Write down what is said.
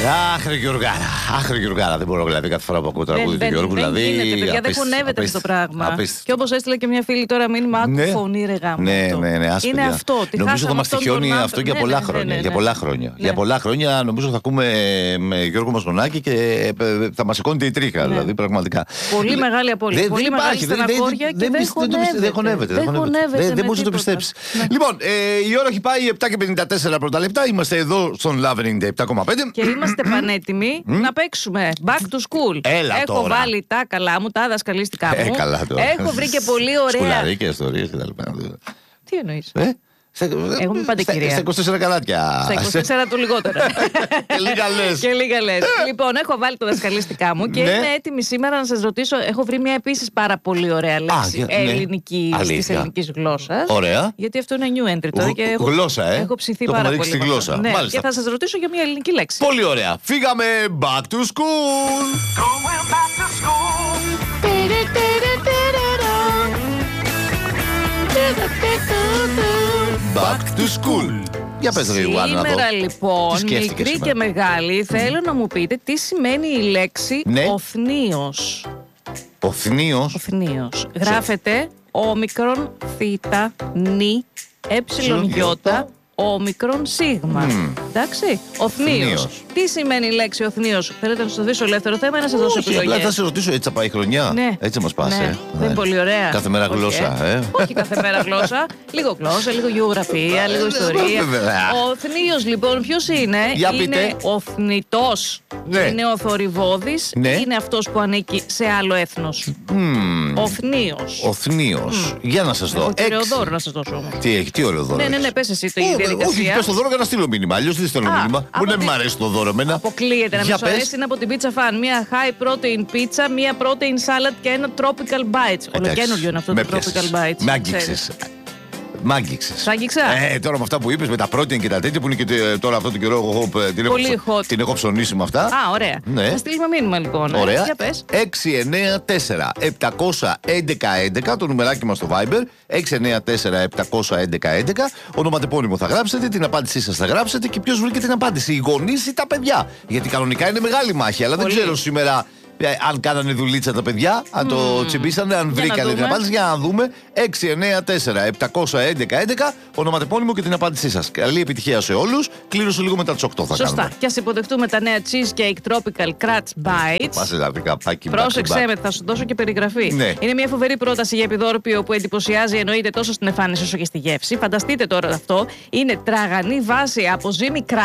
Άχρη Γιουργάρα. Δεν μπορώ δηλαδή κάθε φορά που ακούω το τραγούδι του Γιώργου. Δεν γίνεται, παιδιά, δεν χωνεύεται αυτό το πράγμα. Και όπως έστειλε και μια φίλη τώρα μήνυμα, άκου φωνή ρε γάμο. Ναι, είναι αυτό. Νομίζω θα μας τυχιώνει αυτό για πολλά χρόνια. Για πολλά χρόνια νομίζω θα ακούμε με Γιώργο Μασονάκη και θα μας σηκώνεται η τρίχα, δηλαδή πραγματικά. Πολύ μεγάλη απώλεια. Πολύ μεγάλη στεναχώρια και δεν χωνεύεται. Δεν μπορείς να το πιστέψεις. Λοιπόν, η ώρα έχει πάει 7:54 πρώτα λεπτά. Είμαστε εδώ στον Love 97,5. Και είμαστε πανέτοιμοι να παίξουμε Back to School. Έχω βάλει τα καλά μου, τα δασκαλιστικά μου. Έχω βρει και πολύ ωραία. Σκουλαρίκια, ιστορίες κτλ. Τι εννοείς? Εγώ είμαι παντεκυρία. Στα 24 καλάτια. Στα 24 του λιγότερα. Και λίγα λες. Λοιπόν, έχω βάλει τα δασκαλιστικά μου και είμαι έτοιμη σήμερα να σας ρωτήσω. Έχω βρει μια επίσης πάρα πολύ ωραία λέξη ελληνική της ελληνικής γλώσσας. Ωραία. Γιατί αυτό είναι new entry τώρα και έχω ψηθεί πάρα πολύ. Και θα σας ρωτήσω για μια ελληνική λέξη. Πολύ ωραία. Φύγαμε back to school. Back to school. Για πες ρε Ιωάννα. Σήμερα λοιπόν, μικρή και μεγάλη, θέλω να μου πείτε τι σημαίνει η λέξη οθνίος. Οθνίος. Γράφεται όμικρον θήτα νι έψιλον όμικρον σίγμα. Εντάξει, οθνίος. Τι σημαίνει η λέξη οθνίος? Θέλετε να σας ρωτήσω ελεύθερο θέμα ή να σας δώσω επιλογές? Απλά θα σε ρωτήσω, έτσι θα πάει η χρονιά. Έτσι μας πάσε. Δεν είναι πολύ ωραία. Κάθε μέρα γλώσσα. Όχι κάθε μέρα γλώσσα. Λίγο γλώσσα, λίγο γεωγραφία, λίγο ιστορία. Ο οθνίος λοιπόν ποιος είναι? Είναι ο θνητός. Είναι ο θορυβόδης. Είναι αυτός που ανήκει σε άλλο έθνος. Οθνίος. Για να σας δω. Ωραίο δώρο να σας δώσω όμως. Τι έχει, τι ωραίο δώρο? Ναι, πες εσύ το διαδικασία. Όχι, πες το δώρο για να στείλω μήνυμα. Αλλιώς δεν στέλνω μήνυμα. Μπορεί να μην μ' αρέσει το δώρο εμένα. Αποκλείεται να μην σου αρέσει. Είναι από την Pizza Fan. Μία high protein pizza, μία protein salad και ένα tropical bites. Ολοκένουργιο είναι αυτό το tropical bites. Μ' άγγιξες. Σ' άγγιξα. Τώρα με αυτά που είπες, με τα protein και τα τέτοια που είναι και τώρα αυτό το καιρό, την έχω ψωνίσει με αυτά. Ωραία. Θα στείλουμε μήνυμα λοιπόν. Ωραία. 694-711-11, το νουμεράκι μας στο Viber. 694-711-11. Ονοματεπώνυμο θα γράψετε, την απάντησή σας θα γράψετε και ποιος βρήκε την απάντηση, οι γονείς ή τα παιδιά. Γιατί κανονικά είναι μεγάλη μάχη, αλλά δεν ξέρω σήμερα. Αν κάνανε δουλίτσα τα παιδιά, αν το τσιμπήσανε, αν βρήκανε την απάντηση, για να δούμε. 694-711-11, ονοματεπώνυμο και την απάντησή σας. Καλή επιτυχία σε όλους. Κλήρωση λίγο μετά τις 8 θα κάνουμε. Σωστά. Και ας υποδεχτούμε τα νέα Cheesecake Tropical Crunch Bites. Πάσε δηλαδή καπάκι. Πρόσεξε με, θα σου δώσω και περιγραφή. Ναι. Είναι μια φοβερή πρόταση για επιδόρπιο που εντυπωσιάζει, εννοείται τόσο στην εμφάνιση όσο και στη γεύση. Φανταστείτε τώρα αυτό. Είναι τραγανή βάση από ζύμη κράτ.